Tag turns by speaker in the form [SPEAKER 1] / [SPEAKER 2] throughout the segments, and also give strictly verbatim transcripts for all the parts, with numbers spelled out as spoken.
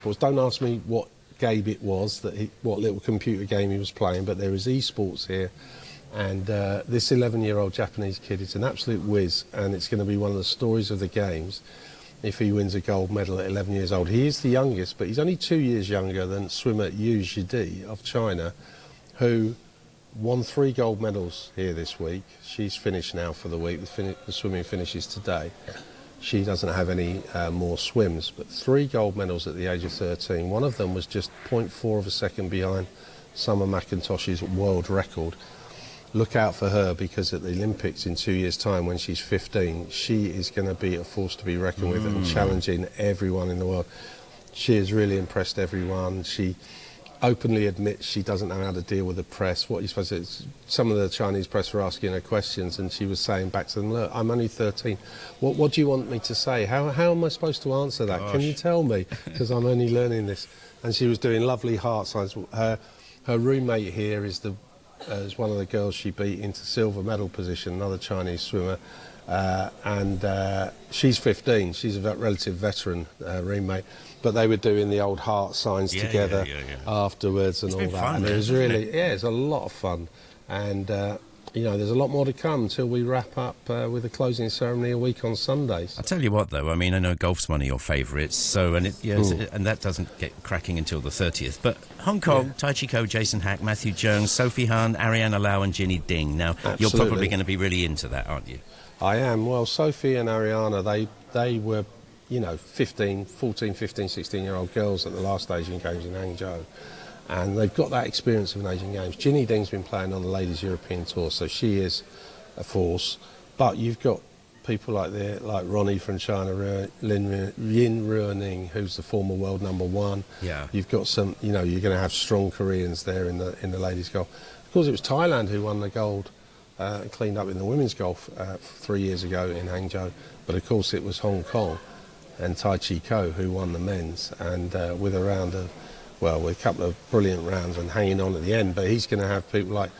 [SPEAKER 1] Don't ask me what game it was, that he, what little computer game he was playing, but there is esports here. And uh, this eleven-year-old Japanese kid is an absolute whiz, and it's going to be one of the stories of the games if he wins a gold medal at eleven years old. He is the youngest, but he's only two years younger than swimmer Yu Zhidi of China, who won three gold medals here this week. She's finished now for the week. The, fin the swimming finishes today. She doesn't have any uh, more swims, but three gold medals at the age of thirteen. One of them was just zero point four of a second behind Summer McIntosh's world record. Look out for her, because at the Olympics in two years' time, when she's fifteen, she is going to be a force to be reckoned mm. with and challenging everyone in the world. She has really impressed everyone. She openly admits she doesn't know how to deal with the press. What you supposed to, some of the Chinese press were asking her questions, and she was saying back to them, look, I'm only thirteen. What, what do you want me to say? How, how am I supposed to answer that? Gosh. Can you tell me? Because I'm only learning this. And she was doing lovely heart signs. Her, her roommate here is, the, uh, is one of the girls she beat into silver medal position, another Chinese swimmer. Uh, and uh, she's fifteen. She's a relative veteran uh, roommate. But they were doing the old heart signs yeah, together yeah, yeah, yeah. afterwards and
[SPEAKER 2] it's
[SPEAKER 1] all
[SPEAKER 2] been
[SPEAKER 1] that.
[SPEAKER 2] Fun,
[SPEAKER 1] and it was
[SPEAKER 2] it?
[SPEAKER 1] really, yeah, it's a lot of fun. And, uh, you know, there's a lot more to come until we wrap up uh, with the closing ceremony a week on Sundays.
[SPEAKER 2] I'll tell you what, though, I mean, I know golf's one of your favourites, so, and, it, yeah, mm. and that doesn't get cracking until the thirtieth. But Hong Kong, yeah. Tai Chi Ko, Jason Hack, Matthew Cheung, Sophie Han, Ariana Lau and Ginny Ding. Now, Absolutely. You're probably going to be really into that, aren't you?
[SPEAKER 1] I am. Well, Sophie and Ariana, they, they were... you know, fifteen, fourteen, fifteen, sixteen-year-old girls at the last Asian Games in Hangzhou. And they've got that experience of an Asian Games. Ginny Ding's been playing on the Ladies European Tour, so she is a force. But you've got people like the, like Ronnie from China, Lin, Yin Ruoning, who's the former world number one.
[SPEAKER 2] Yeah.
[SPEAKER 1] You've got some, you know, you're going to have strong Koreans there in the, in the ladies' golf. Of course, it was Thailand who won the gold uh, and cleaned up in the women's golf uh, three years ago in Hangzhou. But, of course, it was Hong Kong and Tai Chi Ko who won the men's, and uh, with a round of, well, with a couple of brilliant rounds and hanging on at the end. But he's going to have people like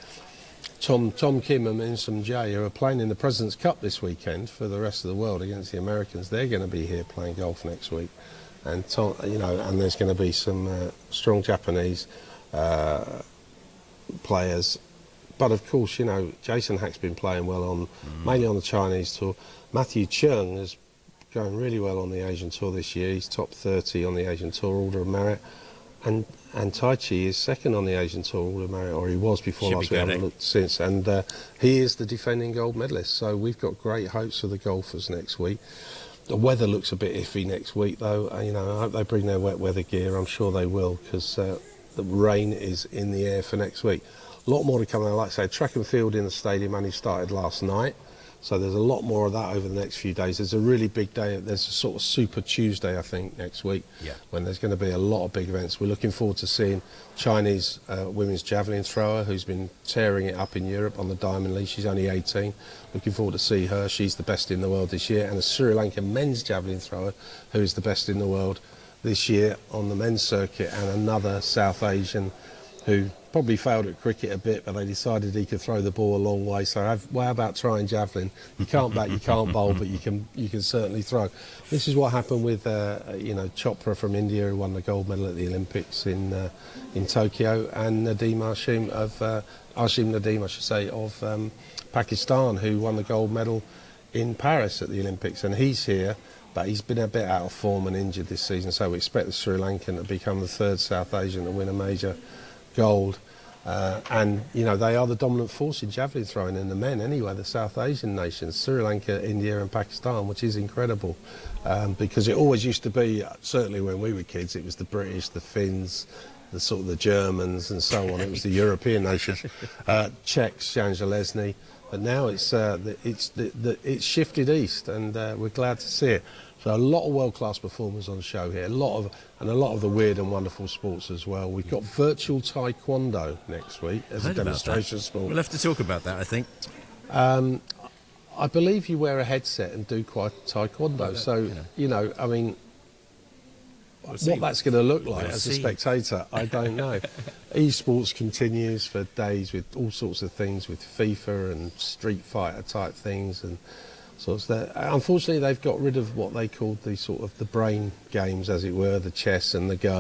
[SPEAKER 1] Tom Tom Kim and Min Sum Jae, who are playing in the President's Cup this weekend for the rest of the world against the Americans. They're going to be here playing golf next week, and Tom, you know, and there's going to be some uh, strong Japanese uh, players. But of course, you know, Jason Hack's been playing well on, mm. mainly on the Chinese tour. Matthew Cheung has going really well on the Asian Tour this year. He's top thirty on the Asian Tour Order of Merit, and and Tai Chi is second on the Asian Tour Order of Merit, or he was before
[SPEAKER 2] Should
[SPEAKER 1] last
[SPEAKER 2] be
[SPEAKER 1] week. I
[SPEAKER 2] good,
[SPEAKER 1] haven't
[SPEAKER 2] eh?
[SPEAKER 1] looked since, and uh, he is the defending gold medalist. So we've got great hopes for the golfers next week. The weather looks a bit iffy next week, though. Uh, you know, I hope they bring their wet weather gear. I'm sure they will, because uh, the rain is in the air for next week. A lot more to come. Like I say, track and field in the stadium only started last night. So there's a lot more of that over the next few days. There's a really big day. There's a sort of Super Tuesday, I think, next week,
[SPEAKER 2] yeah.
[SPEAKER 1] when there's going to be a lot of big events. We're looking forward to seeing Chinese uh, women's javelin thrower, who's been tearing it up in Europe on the Diamond League. She's only eighteen. Looking forward to see her. She's the best in the world this year. And a Sri Lankan men's javelin thrower, who is the best in the world this year on the men's circuit. And another South Asian who probably failed at cricket a bit, but they decided he could throw the ball a long way. So have, well, how about trying javelin? You can't bat, you can't bowl, but you can you can certainly throw. This is what happened with uh, you know, Chopra from India, who won the gold medal at the Olympics in uh, in Tokyo, and Nadeem Hashim of uh, Hashim Nadeem, I should say, of um, Pakistan, who won the gold medal in Paris at the Olympics, and he's here. But he's been a bit out of form and injured this season, so we expect the Sri Lankan to become the third South Asian to win a major gold. Uh, and, you know, they are the dominant force in javelin throwing in the men anyway, the South Asian nations, Sri Lanka, India and Pakistan, which is incredible. Um, because it always used to be, certainly when we were kids, it was the British, the Finns, the sort of the Germans and so on. It was the European nations, uh, Czechs, Jan Železny. But now it's, uh, the, it's, the, the, it's shifted east, and uh, we're glad to see it. So a lot of world-class performers on the show here, a lot of, and a lot of the weird and wonderful sports as well. We've got virtual taekwondo next week as a demonstration sport.
[SPEAKER 2] We'll have to talk about that, I think.
[SPEAKER 1] Um, I believe you wear a headset and do quite taekwondo. Well, that, so, you know. you know, I mean, we'll what see. that's going to look like we'll as see. a spectator, I don't know. Esports continues for days with all sorts of things, with FIFA and Street Fighter type things, and So it's that. Unfortunately, they've got rid of what they called the sort of the brain games, as it were, the chess and the Go.